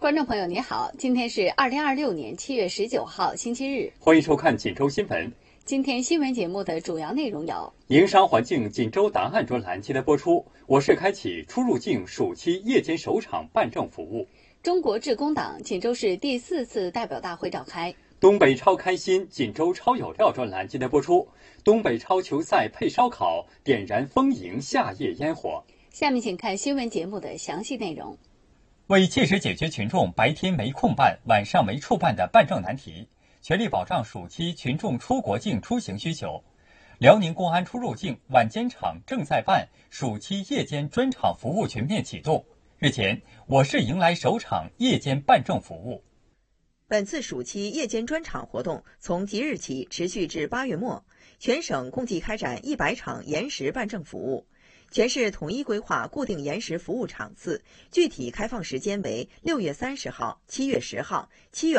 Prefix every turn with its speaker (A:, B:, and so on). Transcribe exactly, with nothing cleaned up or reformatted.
A: 观众朋友，你好，今天是二零二六年七月十九号，星期日。
B: 欢迎收看锦州新闻。
A: 今天新闻节目的主要内容有：
B: 营商环境锦州答案专栏今天播出，我市开启出入境暑期夜间首场办证服务；
A: 中国致公党锦州市第四次代表大会召开；
B: 东北超开心锦州超有料专栏今天播出，东北超球赛配烧烤，点燃丰盈夏夜烟火。
A: 下面请看新闻节目的详细内容。
C: 为切实解决群众白天没空办、晚上没处办的办证难题，全力保障暑期群众出国境出行需求，辽宁公安出入境晚间场正在办暑期夜间专场服务全面启动。日前，我市迎来首场夜间办证服务。
D: 本次暑期夜间专场活动从即日起持续至八月末，全省共计开展一百场延时办证服务。全市统一规划固定延时服务场次，具体开放时间为六月三十号、七月十号、七月